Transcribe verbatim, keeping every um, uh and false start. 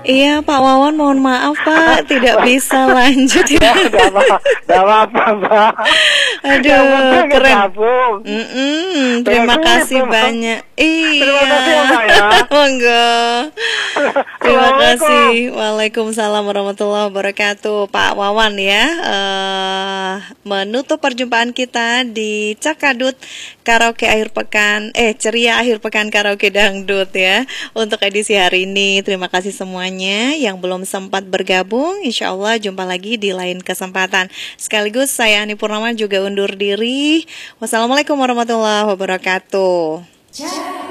Iya Pak Wawan, mohon maaf Pak, tidak bisa lanjut ya. Tidak apa-apa Mbak. Aduh, keren. Mm-mm, terima Terima kasih kasih, Mbak. banyak. Iya. Terima kasih ya, Mbak, ya. Monggo. Terima Assalamualaikum. kasih. Waalaikumsalam warahmatullahi wabarakatuh. Pak Wawan ya, eh, menutup perjumpaan kita di Cakadut Karaoke akhir pekan, eh ceria akhir pekan karaoke dangdut ya. Untuk edisi hari ini, terima kasih semuanya yang belum sempat bergabung. Insya Allah jumpa lagi di lain kesempatan. Sekaligus saya Ani Purnama juga undur diri. Wassalamualaikum warahmatullahi wabarakatuh.